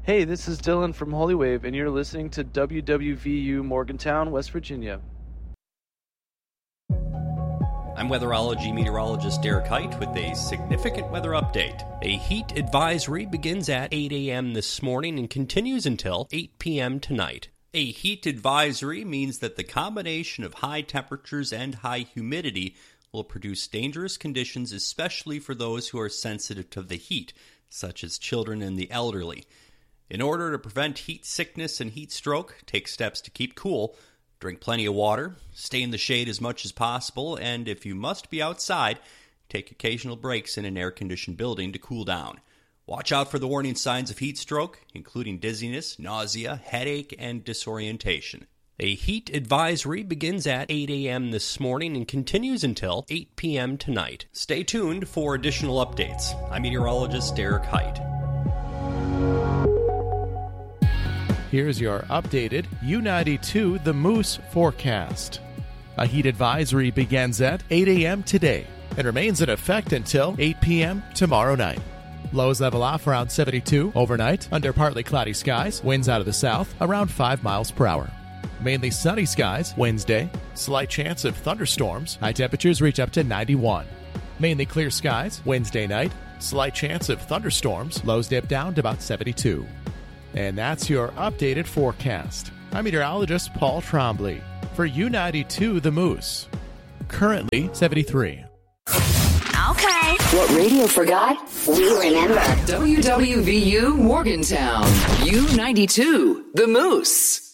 Hey, this is Dylan from Holy Wave, and you're listening to WWVU Morgantown, West Virginia. I'm weatherology meteorologist Derek Height with a significant weather update. A heat advisory begins at 8 a.m. this morning and continues until 8 p.m. tonight. A heat advisory means that the combination of high temperatures and high humidity will produce dangerous conditions, especially for those who are sensitive to the heat, such as children and the elderly. In order to prevent heat sickness and heat stroke, take steps to keep cool. Drink plenty of water, stay in the shade as much as possible, and if you must be outside, take occasional breaks in an air-conditioned building to cool down. Watch out for the warning signs of heat stroke, including dizziness, nausea, headache, and disorientation. A heat advisory begins at 8 a.m. this morning and continues until 8 p.m. tonight. Stay tuned for additional updates. I'm meteorologist Derek Height. Here's your updated U92 The Moose forecast. A heat advisory begins at 8 a.m. today and remains in effect until 8 p.m. tomorrow night. Lows level off around 72 overnight under partly cloudy skies, winds out of the south around 5 miles per hour. Mainly sunny skies Wednesday, slight chance of thunderstorms, high temperatures reach up to 91. Mainly clear skies Wednesday night, slight chance of thunderstorms, lows dip down to about 72. And that's your updated forecast. I'm meteorologist Paul Trombley for U92 The Moose. Currently 73. Okay. What radio forgot, we remember. WWVU Morgantown. U92 The Moose.